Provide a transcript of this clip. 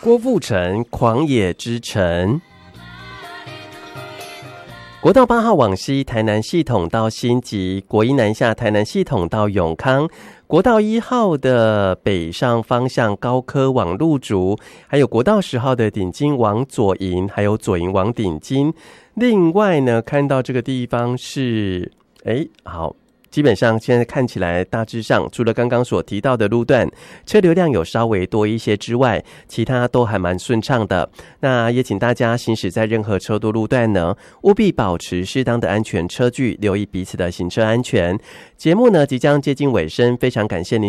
郭富城狂野之城。国道8号往西，台南系统到新集；国一南下，台南系统到永康。国道1号的北上方向高科往路竹，还有国道10号的顶金往左营，还有左营往顶金。另外呢，看到这个地方是，好。基本上现在看起来大致上除了刚刚所提到的路段车流量有稍微多一些之外，其他都还蛮顺畅的。那也请大家行驶在任何车多路段呢，务必保持适当的安全车距，留意彼此的行车安全。节目呢即将接近尾声，非常感谢您